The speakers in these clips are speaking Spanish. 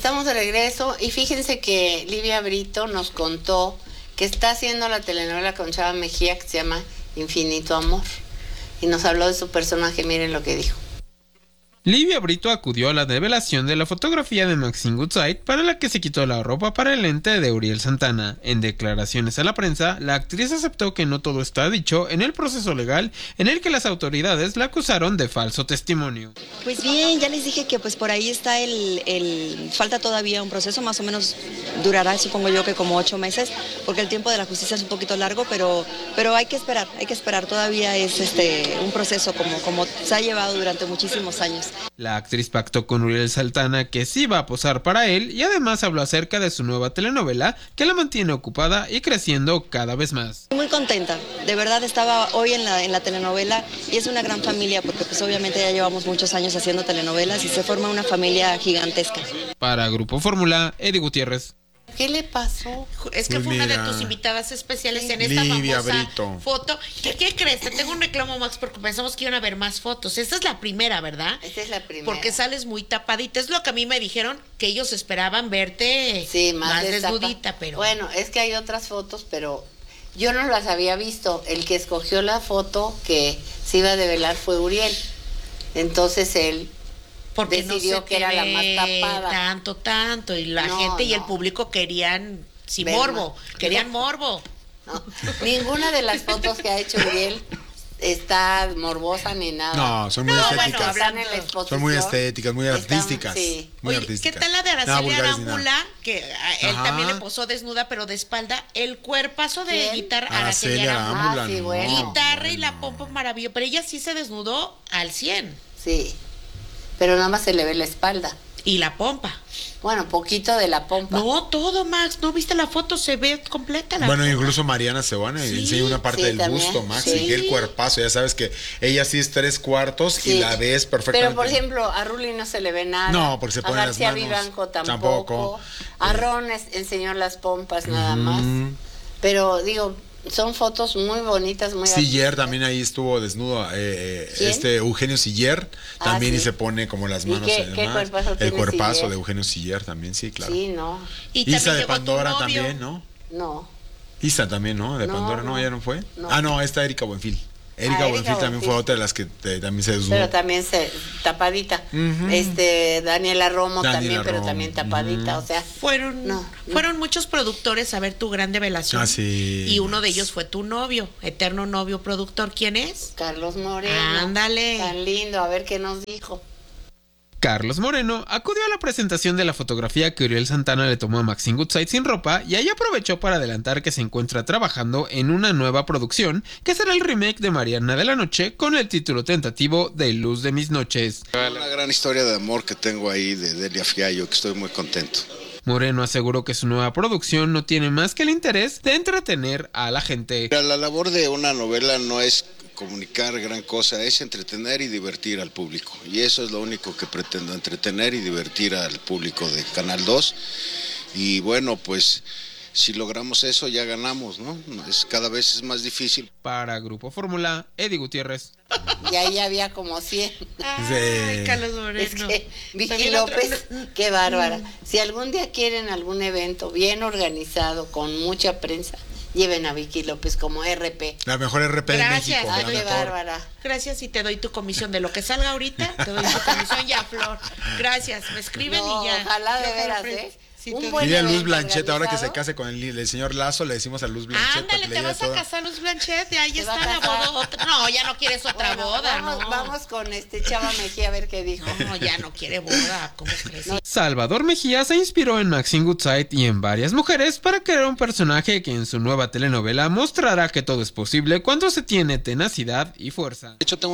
Estamos de regreso y fíjense que Livia Brito nos contó que está haciendo la telenovela con Chava Mejía que se llama Infinito Amor. Y nos habló de su personaje, miren lo que dijo. Livia Brito acudió a la develación de la fotografía de Maxine Goodside para la que se quitó la ropa para el ente de Uriel Santana. En declaraciones a la prensa, la actriz aceptó que no todo está dicho en el proceso legal en el que las autoridades la acusaron de falso testimonio. Pues bien, ya les dije que pues por ahí está falta todavía un proceso, más o menos durará, supongo yo que como 8 meses, porque el tiempo de la justicia es un poquito largo, pero hay que esperar, todavía es un proceso como se ha llevado durante muchísimos años. La actriz pactó con Uriel Santana que sí va a posar para él y además habló acerca de su nueva telenovela que la mantiene ocupada y creciendo cada vez más. Muy contenta, de verdad estaba hoy en la telenovela y es una gran familia porque pues obviamente ya llevamos muchos años haciendo telenovelas y se forma una familia gigantesca. Para Grupo Fórmula, Eddie Gutiérrez. ¿Qué le pasó? Es que Pues fue una de mira, tus invitadas especiales en esta Livia famosa Brito. foto. ¿Qué crees? Te tengo un reclamo, Max, porque pensamos que iban a haber más fotos. Esta es la primera, ¿verdad? Esta es la primera. Porque sales muy tapadita. Es lo que a mí me dijeron, que ellos esperaban verte más desnudita, pero... Bueno, es que hay otras fotos, pero yo no las había visto. El que escogió la foto que se iba a develar fue Uriel. Entonces él... porque decidió no se que era la más ve tapada. Tanto, y la gente y el público querían Ver morbo, más. querían morbo. No, ninguna de las fotos que ha hecho Uriel está morbosa ni nada. No, son muy No, estéticas. bueno, Están en la exposición. Son muy estéticas, muy Están- artísticas. sí. Muy Oye, artísticas. ¿qué tal la de Nada Araceli vulgares ni nada. Arámbula? Que él Ajá. también le posó desnuda, pero de espalda. El cuerpazo de ¿Quién? guitarra, Araceli Araceli Arámbula. Arámbula, sí, no. bueno. Guitarra y la pompa maravillosa, pero ella sí se desnudó al 100. Sí, pero nada más se le ve la espalda. Y la pompa. Bueno, poquito de la pompa. No, todo, Max. ¿No viste la foto? Se ve completa la Bueno, foto. incluso Mariana Sebana Sí, enseña una parte sí, del también, busto, Max, sí. y el cuerpazo. Ya sabes que ella sí es 3/4 Sí. y la ves perfectamente. Pero, por ejemplo, a Ruli no se le ve nada. No, porque se pone a las García manos. Vivanco tampoco. Tampoco. A Ron enseñó las pompas nada más. Pero, digo, son fotos muy bonitas, muy Siller también ahí estuvo desnudo. ¿Quién? Eugenio Siller Ah, también sí. y se pone como las ¿Y manos. qué demás. cuerpazo El tiene cuerpazo Siller? de Eugenio Siller también, sí, claro. Sí, no, Y Isa también de llegó tu Pandora novio. también, ¿no? no. Isa también, ¿no? De No, Pandora, ¿no? no. ¿Ya no fue? No. Ah, no, esta Erika Buenfil. Erika Buenfil también Buenfil. fue otra de las que también se desnudó. Pero también tapadita. Ujú. Daniela Romo Daniela también, pero Romo. también tapadita, o sea, Fueron muchos productores a ver tu gran develación. Ah, sí. Y uno de ellos fue tu novio, eterno novio productor. ¿Quién es? Carlos Moreno. Ándale. Tan lindo, a ver qué nos dijo. Carlos Moreno acudió a la presentación de la fotografía que Uriel Santana le tomó a Maxine Goodside sin ropa y ahí aprovechó para adelantar que se encuentra trabajando en una nueva producción que será el remake de Mariana de la Noche con el título tentativo de Luz de mis noches. Una gran historia de amor que tengo ahí de Delia Fiallo, que estoy muy contento. Moreno aseguró que su nueva producción no tiene más que el interés de entretener a la gente. La labor de una novela no es comunicar gran cosa, es entretener y divertir al público. Y eso es lo único que pretendo, entretener y divertir al público de Canal 2. Y bueno, pues si logramos eso ya ganamos, ¿no? Cada vez es más difícil. Para Grupo Fórmula, Eddie Gutiérrez. Y ahí había como 100. Ay, Carlos Moreno. Es que Vicky También López, qué bárbara. Si algún día quieren algún evento bien organizado, con mucha prensa, lleven a Vicky López como RP. La mejor RP de Gracias. México. Ay, la qué mejor. bárbara. Gracias y te doy tu comisión de lo que salga ahorita. Te doy tu comisión ya, Flor. Gracias. Me escriben No, y ya. ojalá de Ya te lo veras, ofrezco. ¿eh? Sí, Un te- buen Dile a Luz evento Blanchet, ahora que se organizado. case con el señor Lazo, le decimos a Luz Blanchet. Ándale, para que te le vas diga a todo. casar, Luz Blanchet, y ahí Se va está a la casar. boda. No, ya no quieres otra Bueno, boda, vamos, no. vamos con Chava Mejía a ver qué dijo. No, ya no quiere boda, ¿cómo crees? Salvador Mejía se inspiró en Maxine Goodside y en varias mujeres para crear un personaje que en su nueva telenovela mostrará que todo es posible cuando se tiene tenacidad y fuerza. De hecho, tengo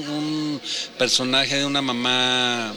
un personaje de una mamá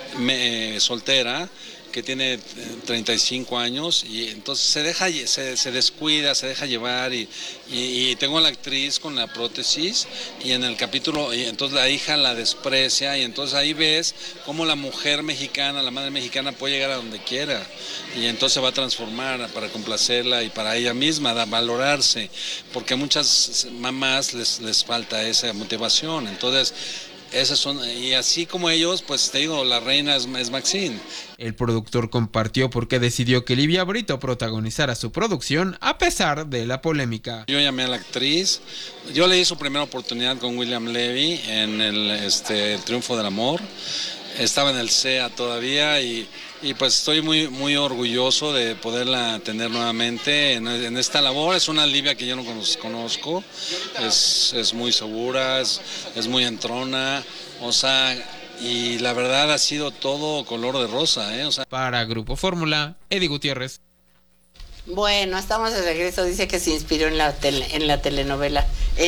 soltera que tiene 35 años y entonces se descuida, se deja llevar y tengo a la actriz con la prótesis y en el capítulo, y entonces la hija la desprecia y entonces ahí ves cómo la mujer mexicana, la madre mexicana puede llegar a donde quiera y entonces se va a transformar para complacerla y para ella misma, valorarse, porque a muchas mamás les falta esa motivación, entonces Esas son, y así como ellos, pues te digo, la reina es Maxine. El productor compartió por qué decidió que Livia Brito protagonizara su producción a pesar de la polémica. Yo llamé a la actriz, yo le di su primera oportunidad con William Levy en el Triunfo del Amor. Estaba en el CEA todavía y pues estoy muy orgulloso de poderla tener nuevamente en esta labor. Es una Livia que yo no conozco, es muy segura, es muy entrona, o sea, y la verdad ha sido todo color de rosa, o sea. Para Grupo Fórmula, Eddie Gutiérrez. Bueno, estamos de regreso. Dice que se inspiró en la telenovela,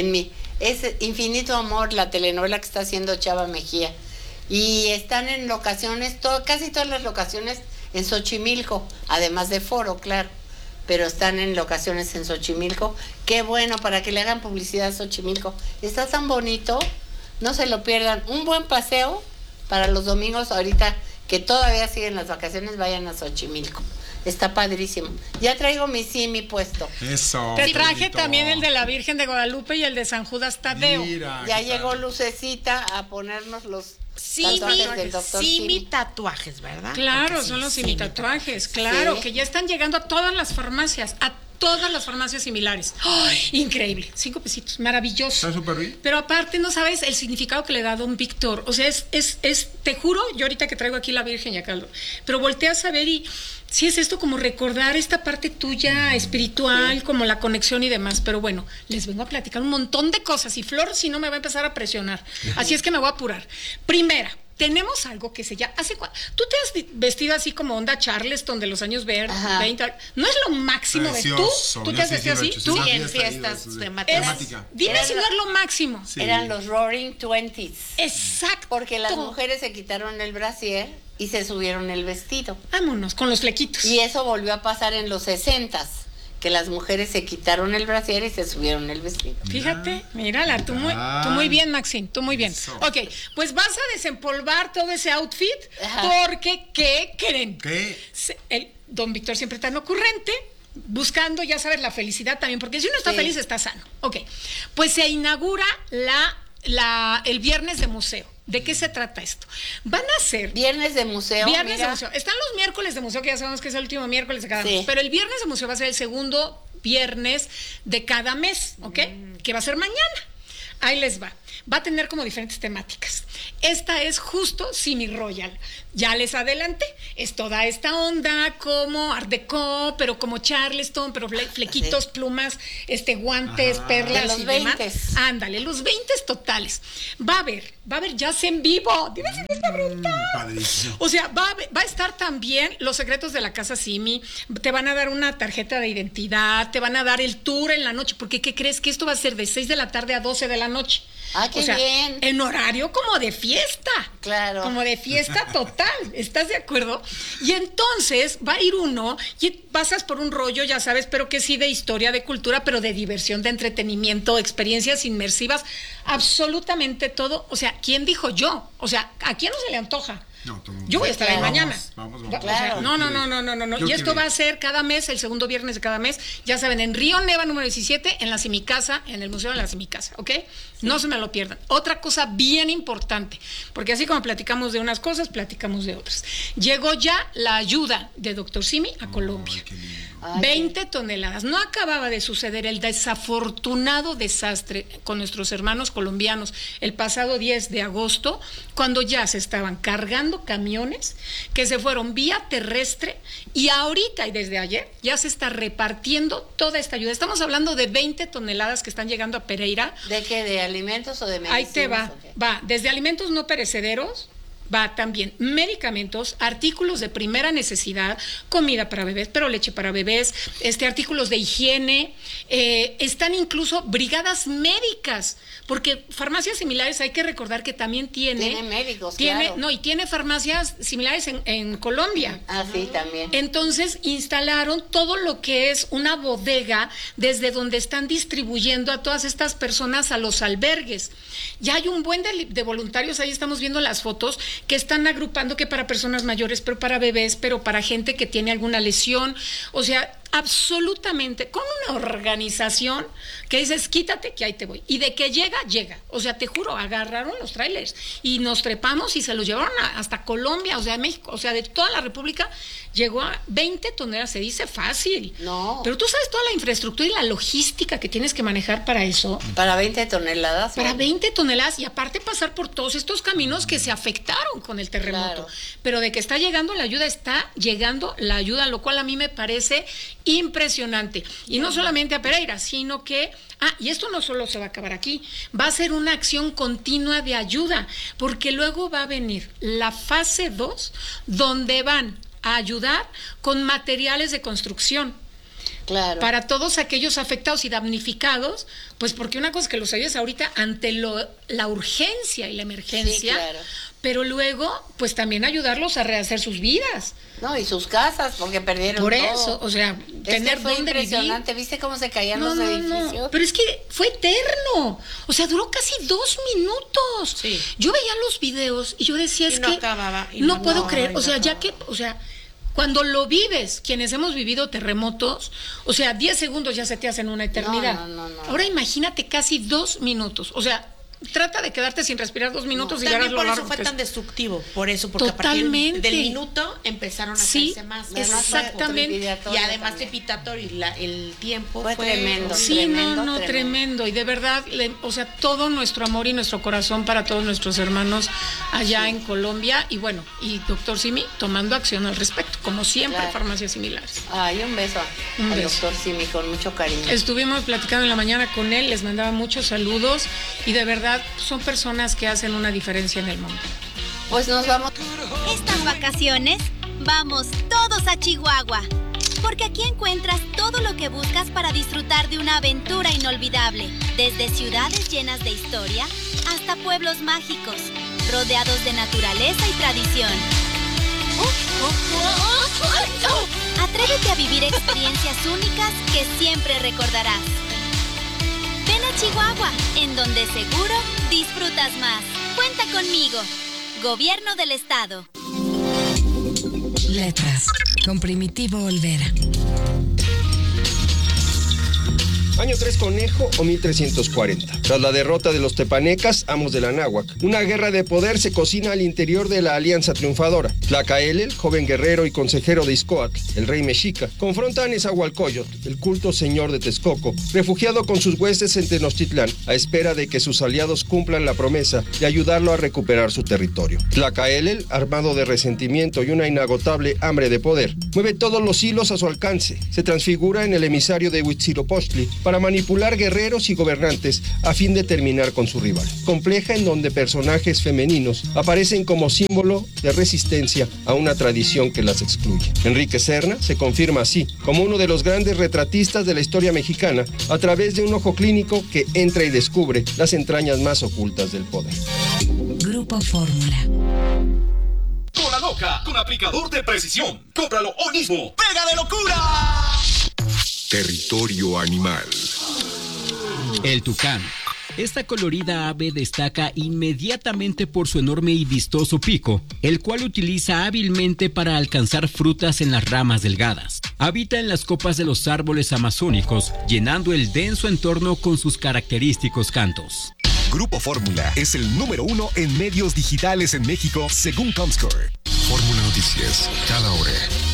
es Infinito Amor, la telenovela que está haciendo Chava Mejía. Y están en locaciones, casi todas las locaciones en Xochimilco, además de Foro, claro, pero están en locaciones en Xochimilco. Qué bueno, para que le hagan publicidad a Xochimilco. Está tan bonito, no se lo pierdan. Un buen paseo para los domingos, ahorita que todavía siguen las vacaciones, vayan a Xochimilco. Está padrísimo. Ya traigo mi simi puesto. Eso. Te traje también el de la Virgen de Guadalupe y el de San Judas Tadeo. Mira, Ya llegó Lucecita a ponernos los tatuajes del doctor Simi tatuajes, ¿verdad? Claro, Porque son los Simi imitatuajes, claro, Sí. que ya están llegando a todas las farmacias similares. ¡Ay! Increíble, 5 pesitos, maravilloso. Está súper bien. Pero aparte no sabes el significado que le da don Víctor. O sea, te juro, yo ahorita que traigo aquí la Virgen y acá, pero volteas a ver y sí es esto como recordar esta parte tuya espiritual, como la conexión y demás. Pero bueno, les vengo a platicar un montón de cosas y Flor si no me va a empezar a presionar. Así es que me voy a apurar. Primera, tenemos algo que se llama... ¿Tú te has vestido así como onda Charleston de los años 20? ¿No es lo máximo de tú? ¿Tú te has vestido así? Sí, ¿Tú? en fiestas temáticas. Dime si no es lo máximo. Sí. Eran los Roaring Twenties. Exacto. Porque las mujeres se quitaron el brasier y se subieron el vestido. Vámonos, con los flequitos. Y eso volvió a pasar en los 60s, que las mujeres se quitaron el brasier y se subieron el vestido. Fíjate, mírala, tú muy bien, Maxine, tú muy bien. Eso. Ok, pues vas a desempolvar todo ese outfit, porque, ¿qué creen? ¿Qué? El don Víctor siempre tan ocurrente, buscando, ya sabes, la felicidad también, porque si uno está feliz, está sano. Ok, pues se inaugura el viernes de museo. ¿De qué se trata esto? Van a ser... Viernes de museo. Viernes de museo. Están los miércoles de museo, que ya sabemos que es el último miércoles de cada mes. Pero el viernes de museo va a ser el segundo viernes de cada mes, ¿ok? Que va a ser mañana. Ahí les va. Va a tener como diferentes temáticas. Esta es justo Simi Royal. Ya les adelanté. Es toda esta onda como Art Deco, pero como Charleston, pero flequitos, plumas, guantes, perlas de los y demás. 20s. Ándale, los 20s totales. Va a haber jazz en vivo. Dime si no está brutal. Padrísimo. O sea, va a estar también Los Secretos de la Casa Simi. Te van a dar una tarjeta de identidad, te van a dar el tour en la noche, porque ¿qué crees? Que esto va a ser de 6 de la tarde a 12 de la noche. Ah, qué bien. En horario como de fiesta. Claro. Como de fiesta total. ¿Estás de acuerdo? Y entonces va a ir uno y pasas por un rollo, ya sabes, pero que sí de historia, de cultura, pero de diversión, de entretenimiento, experiencias inmersivas, absolutamente todo. O sea, ¿quién dijo yo? O sea, ¿a quién no se le antoja? No, yo voy a estar ahí mañana. Vamos. O sea, Claro. no. Yo Y esto quiero va ir. a ser cada mes, el segundo viernes de cada mes. Ya saben, en Río Neva número 17, en la Simicasa, en el Museo de la Simicasa, ¿ok? No se me lo pierdan. Otra cosa bien importante, porque así como platicamos de unas cosas, platicamos de otras. Llegó ya la ayuda de Dr. Simi a Colombia. Qué lindo. 20 toneladas. No acababa de suceder el desafortunado desastre con nuestros hermanos colombianos el pasado 10 de agosto, cuando ya se estaban cargando camiones que se fueron vía terrestre y ahorita y desde ayer ya se está repartiendo toda esta ayuda. Estamos hablando de 20 toneladas que están llegando a Pereira. ¿De qué? ¿De alimentos o de medicinas? Ahí te va. ¿O qué? Va desde alimentos no perecederos, va también medicamentos, artículos de primera necesidad, comida para bebés, pero leche para bebés, artículos de higiene, están incluso brigadas médicas, porque farmacias similares hay que recordar que también tiene médicos, tiene, claro. no, y tiene farmacias similares en Colombia. Ah, sí, también. Entonces instalaron todo lo que es una bodega desde donde están distribuyendo a todas estas personas a los albergues. Ya hay un buen de voluntarios, ahí estamos viendo las fotos, que están agrupando que para personas mayores, pero para bebés, pero para gente que tiene alguna lesión. O sea, absolutamente con una organización que dices, quítate que ahí te voy. Y de que llega. O sea, te juro, agarraron los trailers y nos trepamos y se los llevaron hasta Colombia, o sea, México, o sea, de toda la República llegó a 20 toneladas, se dice fácil. No. Pero tú sabes toda la infraestructura y la logística que tienes que manejar para eso. Para 20 toneladas. Para 20 toneladas y aparte pasar por todos estos caminos que se afectaron con el terremoto. Claro. Pero de que está llegando la ayuda, lo cual a mí me parece impresionante. Y no solamente a Pereira, sino que, y esto no solo se va a acabar aquí, va a ser una acción continua de ayuda, porque luego va a venir la fase 2, donde van a ayudar con materiales de construcción. Claro. Para todos aquellos afectados y damnificados, pues porque una cosa es que los ayudes ahorita ante la urgencia y la emergencia, Sí, claro. pero luego, pues también ayudarlos a rehacer sus vidas. No, y sus casas, porque perdieron Por todo. eso, o sea, Tener tener dónde impresionante. vivir. ¿Viste cómo se caían los edificios? No, pero es que fue eterno. O sea, duró casi 2 minutos. Sí. Yo veía los videos y yo decía, es no que acababa, y no no puedo acababa, creer. y O no sea, ya acababa. que, o sea, cuando lo vives, quienes hemos vivido terremotos, o sea, 10 segundos ya se te hacen una eternidad. No. Ahora imagínate casi 2 minutos. O sea, trata de quedarte sin respirar 2 minutos y ya ves También lo por eso largo fue que es. tan destructivo, porque a Totalmente. partir del minuto empezaron a Sí, hacerse más. exactamente. Y además trepidatorio, el tiempo Fue tremendo. Sí, Tremendo. tremendo. Y de verdad, o sea, todo nuestro amor y nuestro corazón para todos nuestros hermanos allá en Colombia. Y bueno, y doctor Simi tomando acción al respecto, como siempre, Claro. farmacias similares. Ay, un beso Un al beso. doctor Simi con mucho cariño. Estuvimos platicando en la mañana con él, les mandaba muchos saludos y de verdad son personas que hacen una diferencia en el mundo. Pues nos vamos. Estas vacaciones, vamos todos a Chihuahua, porque aquí encuentras todo lo que buscas para disfrutar de una aventura inolvidable, desde ciudades llenas de historia hasta pueblos mágicos, rodeados de naturaleza y tradición. Atrévete a vivir experiencias únicas que siempre recordarás. Ven a Chihuahua, en donde seguro disfrutas más. Cuenta conmigo. Gobierno del Estado. Letras, con Primitivo Olvera. Año 3 Conejo o 1340. Tras la derrota de los tepanecas, amos de la náhuac, una guerra de poder se cocina al interior de la alianza triunfadora. Tlacaelel, joven guerrero y consejero de Izcoatl, el rey mexica, confronta a Nezahualcóyotl, el culto señor de Texcoco, refugiado con sus huestes en Tenochtitlán, a espera de que sus aliados cumplan la promesa de ayudarlo a recuperar su territorio. Tlacaelel, armado de resentimiento y una inagotable hambre de poder, mueve todos los hilos a su alcance. Se transfigura en el emisario de Huitzilopochtli para manipular guerreros y gobernantes a fin de terminar con su rival. Compleja en donde personajes femeninos aparecen como símbolo de resistencia a una tradición que las excluye. Enrique Serna se confirma así como uno de los grandes retratistas de la historia mexicana a través de un ojo clínico que entra y descubre las entrañas más ocultas del poder. Grupo Fórmula. Cola loca con aplicador de precisión. Cómpralo hoy mismo. ¡Pega de locura! Territorio animal. El tucán. Esta colorida ave destaca inmediatamente por su enorme y vistoso pico, el cual utiliza hábilmente para alcanzar frutas en las ramas delgadas. Habita en las copas de los árboles amazónicos, llenando el denso entorno con sus característicos cantos. Grupo Fórmula es el número 1 en medios digitales en México, según Comscore. Fórmula Noticias, cada hora.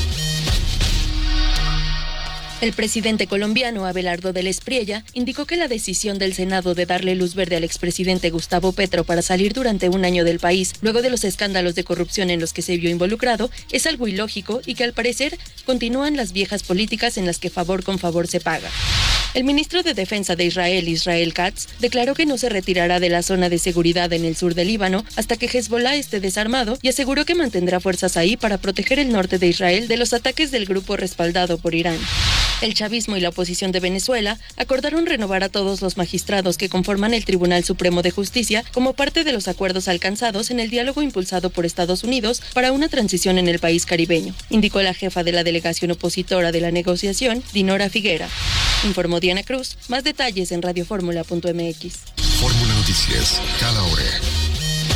El presidente colombiano Abelardo del Espriella indicó que la decisión del Senado de darle luz verde al expresidente Gustavo Petro para salir durante un año del país, luego de los escándalos de corrupción en los que se vio involucrado, es algo ilógico y que al parecer continúan las viejas políticas en las que favor con favor se paga. El ministro de Defensa de Israel, Israel Katz, declaró que no se retirará de la zona de seguridad en el sur del Líbano hasta que Hezbollah esté desarmado y aseguró que mantendrá fuerzas ahí para proteger el norte de Israel de los ataques del grupo respaldado por Irán. El chavismo y la oposición de Venezuela acordaron renovar a todos los magistrados que conforman el Tribunal Supremo de Justicia como parte de los acuerdos alcanzados en el diálogo impulsado por Estados Unidos para una transición en el país caribeño, indicó la jefa de la delegación opositora de la negociación, Dinora Figuera. Informó Diana Cruz. Más detalles en radioformula.mx. Fórmula Noticias, cada hora.